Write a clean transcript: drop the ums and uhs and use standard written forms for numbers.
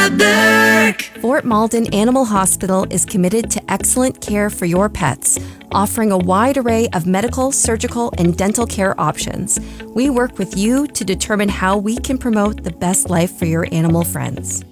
Network. Fort Malden Animal Hospital is committed to excellent care for your pets, offering a wide array of medical, surgical, and dental care options. We work with you to determine how we can promote the best life for your animal friends.